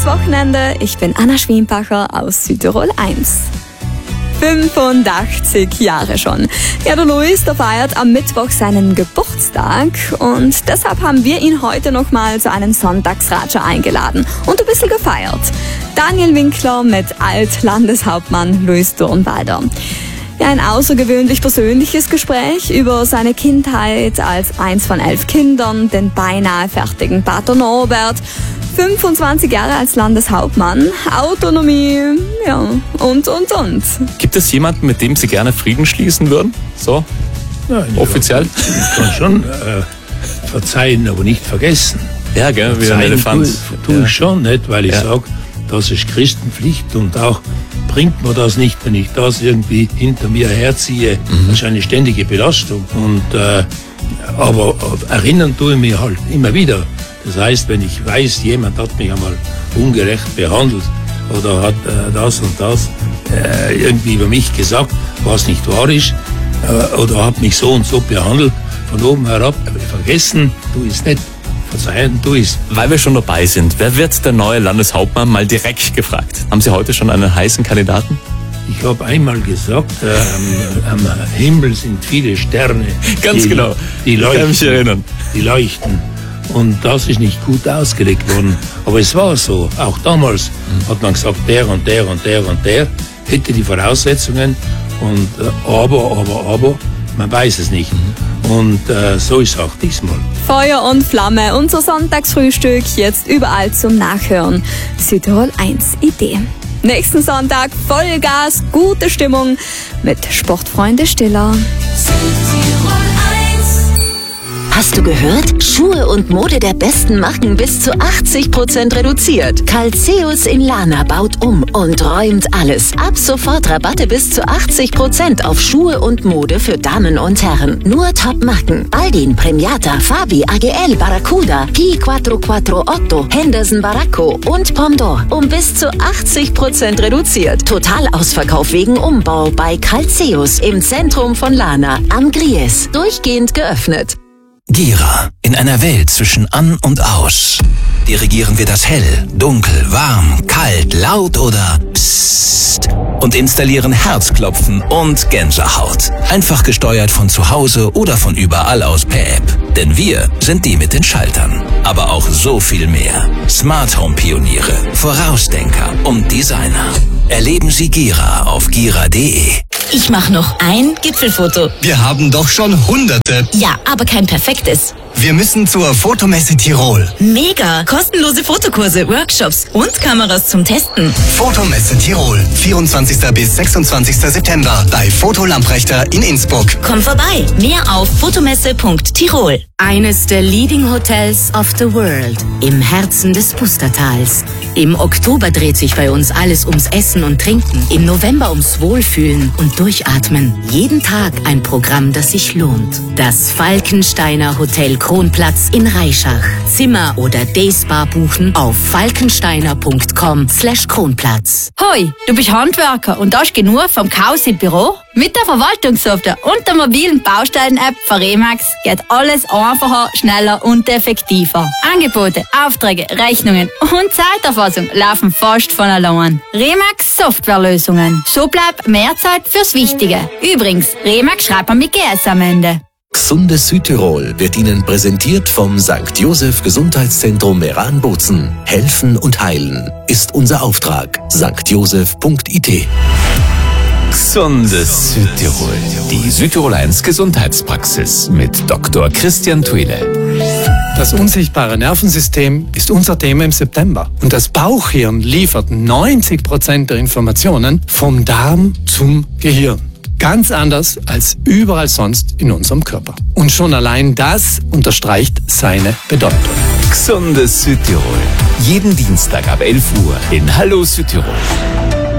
Wochenende. Ich bin Anna Schwiempacher aus Südtirol 1. 85 Jahre schon. Ja, der Luis, der feiert am Mittwoch seinen Geburtstag und deshalb haben wir ihn heute nochmal zu einem Sonntagsratscher eingeladen und ein bisschen gefeiert. Daniel Winkler mit Alt-Landeshauptmann Luis Durnwalder. Ja, ein außergewöhnlich persönliches Gespräch über seine Kindheit als eins von 11 Kindern, den beinahe fertigen Pater Norbert, 25 Jahre als Landeshauptmann, Autonomie, ja, und. Gibt es jemanden, mit dem Sie gerne Frieden schließen würden? So, Nein, offiziell? Ich kann schon verzeihen, aber nicht vergessen. Ja, gell, wie ein Elefant. Tue ich schon nicht, weil ich sage, das ist Christenpflicht und auch bringt mir das nicht, wenn ich das irgendwie hinter mir herziehe. Das ist eine ständige Belastung. Und, aber erinnern tue ich mich halt immer wieder. Das heißt, wenn ich weiß, jemand hat mich einmal ungerecht behandelt oder hat das und das irgendwie über mich gesagt, was nicht wahr ist, oder hat mich so und so behandelt, von oben herab, vergessen tue ich es nicht. Verzeihen tue ich es. Weil wir schon dabei sind, wer wird der neue Landeshauptmann? Mal direkt gefragt. Haben Sie heute schon einen heißen Kandidaten? Ich habe einmal gesagt, am Himmel sind viele Sterne. Ganz genau. Die leuchten. Ich kann mich erinnern. Die leuchten. Und das ist nicht gut ausgelegt worden. Aber es war so. Auch damals hat man gesagt, der und der und der und der hätte die Voraussetzungen. Und aber, man weiß es nicht. Und so ist es auch diesmal. Feuer und Flamme, unser Sonntagsfrühstück, jetzt überall zum Nachhören. Südtirol 1 Idee. Nächsten Sonntag Vollgas, gute Stimmung mit Sportfreunde Stiller. Hast du gehört? Schuhe und Mode der besten Marken bis zu 80% reduziert. Calceus in Lana baut um und räumt alles. Ab sofort Rabatte bis zu 80% auf Schuhe und Mode für Damen und Herren. Nur Top-Marken. Baldin, Premiata, Fabi, AGL, Barracuda, Pi 448, Henderson Baracco und Pomdor. Um bis zu 80% reduziert. Totalausverkauf wegen Umbau bei Calceus im Zentrum von Lana am Gries. Durchgehend geöffnet. Gira. In einer Welt zwischen an und aus. Dirigieren wir das hell, dunkel, warm, kalt, laut oder psst und installieren Herzklopfen und Gänsehaut. Einfach gesteuert von zu Hause oder von überall aus per App. Denn wir sind die mit den Schaltern. Aber auch so viel mehr. Smart Home Pioniere, Vorausdenker und Designer. Erleben Sie Gira auf gira.de. Ich mache noch ein Gipfelfoto. Wir haben doch schon Hunderte. Ja, aber kein perfektes. Wir müssen zur Fotomesse Tirol. Mega! Kostenlose Fotokurse, Workshops und Kameras zum Testen. Fotomesse Tirol. 24. bis 26. September bei Foto Lamprechter in Innsbruck. Komm vorbei. Mehr auf fotomesse.tirol. Eines der Leading Hotels of the World im Herzen des Pustertals. Im Oktober dreht sich bei uns alles ums Essen und Trinken. Im November ums Wohlfühlen und Durchatmen. Jeden Tag ein Programm, das sich lohnt. Das Falkensteiner Hotel Kronplatz in Reischach. Zimmer oder Dayspa buchen auf falkensteiner.com/Kronplatz. Hoi, du bist Handwerker und hast genug vom Chaos im Büro? Mit der Verwaltungssoftware und der mobilen Baustellen-App von Remax geht alles einfacher, schneller und effektiver. Angebote, Aufträge, Rechnungen und Zeiterfassung laufen fast von allein. Remax Softwarelösungen. So bleibt mehr Zeit fürs Wichtige. Übrigens, Remax schreibt man mit GS am Ende. Gesundes Südtirol wird Ihnen präsentiert vom St. Joseph Gesundheitszentrum Meran-Bozen. Helfen und heilen ist unser Auftrag. stjoseph.it. Gesundes Südtirol. Die Südtirol 1 Gesundheitspraxis mit Dr. Christian Thuile. Das unsichtbare Nervensystem ist unser Thema im September. Und das Bauchhirn liefert 90% der Informationen vom Darm zum Gehirn. Ganz anders als überall sonst in unserem Körper. Und schon allein das unterstreicht seine Bedeutung. Gesundes Südtirol. Jeden Dienstag ab 11 Uhr in Hallo Südtirol.